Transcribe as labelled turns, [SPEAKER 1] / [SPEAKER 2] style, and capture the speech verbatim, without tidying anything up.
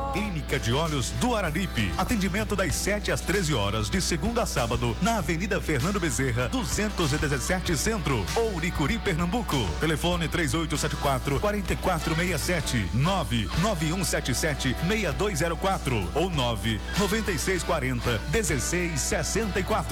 [SPEAKER 1] Clínica de Olhos do Araripe. Atendimento das sete às treze horas, de segunda a sábado, na Avenida Fernando Bezerra, duzentos e dezessete Centro, Ouricuri, Pernambuco. Telefone três oito sete quatro, quatro quatro seis sete, nove nove um sete sete, seis dois zero quatro ou nove nove seis quatro zero, um seis seis quatro.